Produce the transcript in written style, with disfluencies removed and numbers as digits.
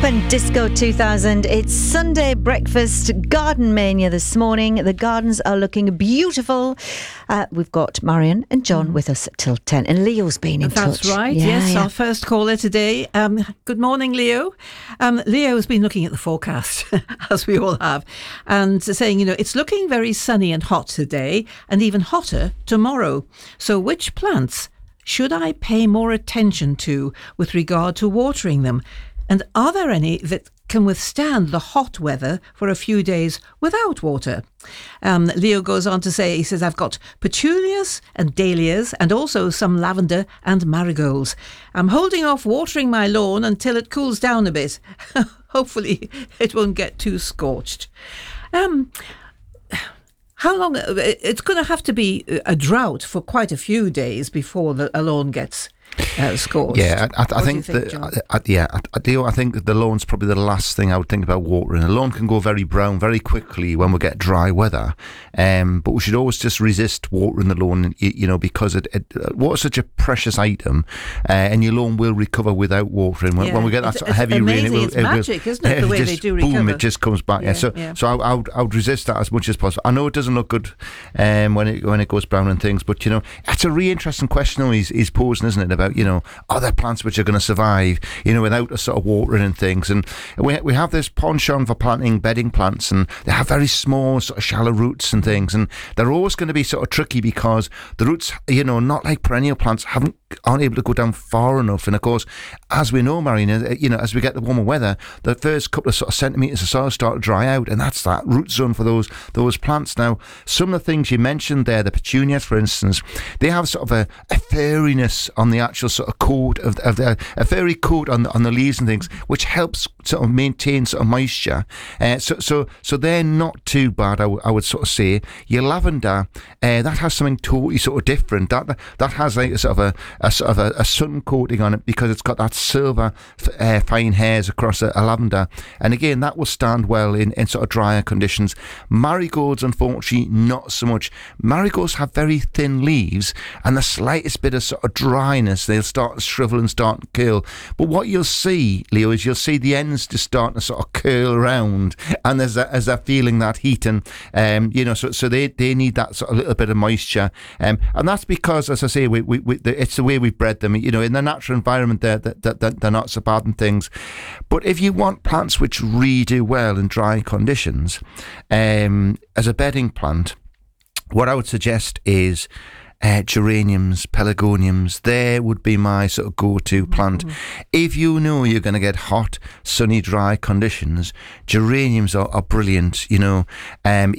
and Disco 2000. It's Sunday breakfast, Garden Mania this morning. The gardens are looking beautiful. We've got Marion and John with us till 10. And Leo's been in touch. That's right, yes. Our first caller today. Good morning, Leo. Leo has been looking at the forecast, as we all have, and saying, it's looking very sunny and hot today, and even hotter tomorrow. So which plants should I pay more attention to with regard to watering them? And are there any that can withstand the hot weather for a few days without water? Leo goes on to say, he says, I've got petunias and dahlias and also some lavender and marigolds. I'm holding off watering my lawn until it cools down a bit. Hopefully it won't get too scorched. How long? It's going to have to be a drought for quite a few days before a lawn gets scorched. Yeah, I think I think the lawn's probably the last thing I would think about watering. The lawn can go very brown very quickly when we get dry weather, but we should always just resist watering the lawn, because water's such a precious item, and your lawn will recover without watering. When we get that sort of heavy rain, it's magic, isn't it? The way they do recover. Boom, it just comes back. So I would resist that as much as possible. I know it doesn't look good when it goes brown and things, but that's a really interesting question he's posing, isn't it? About are there plants which are going to survive without a sort of watering and things? And we have this penchant for planting bedding plants, and they have very small sort of shallow roots and things, and they're always going to be sort of tricky because the roots, not like perennial plants, aren't able to go down far enough. And of course, as we know, Marion, as we get the warmer weather, the first couple of sort of centimetres of soil start to dry out, and that's that root zone for those plants. Now, some of the things you mentioned there, the petunias, for instance, they have sort of a furriness on the actual sort of coat of a furry coat on the leaves and things, which helps sort of maintain sort of moisture. So they're not too bad, I would sort of say. Your lavender, that has something totally sort of different. That has like a sun coating on it because it's got that silver fine hairs across a lavender, and again that will stand well in sort of drier conditions. Marigolds, unfortunately, not so much. Marigolds have very thin leaves, and the slightest bit of sort of dryness, they'll start to shrivel and start to curl. But what you'll see, Leo, is you'll see the ends just starting to sort of curl around, and as they're feeling that heat, and so they need that sort of little bit of moisture, and that's because, as I say, it's the way we've bred them. In the natural environment, they're not so bad and things. But if you want plants which really do well in dry conditions, as a bedding plant, what I would suggest is geraniums, pelargoniums. There would be my sort of go-to plant. If you know you're going to get hot, sunny, dry conditions, geraniums are brilliant.